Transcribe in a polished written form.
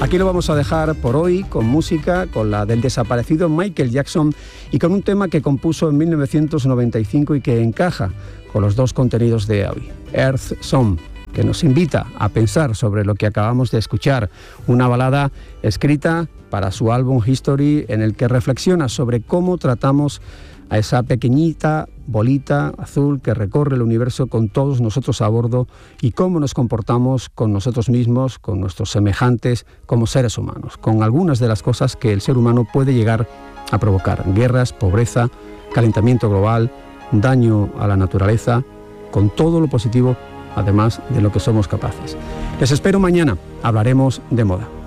Aquí lo vamos a dejar por hoy con música, con la del desaparecido Michael Jackson y con un tema que compuso en 1995 y que encaja con los dos contenidos de hoy, Earth Song, que nos invita a pensar sobre lo que acabamos de escuchar, una balada escrita para su álbum History, en el que reflexiona sobre cómo tratamos a esa pequeñita bolita azul que recorre el universo con todos nosotros a bordo y cómo nos comportamos con nosotros mismos, con nuestros semejantes como seres humanos, con algunas de las cosas que el ser humano puede llegar a provocar: guerras, pobreza, calentamiento global, daño a la naturaleza, con todo lo positivo, además de lo que somos capaces. Les espero mañana, hablaremos de moda.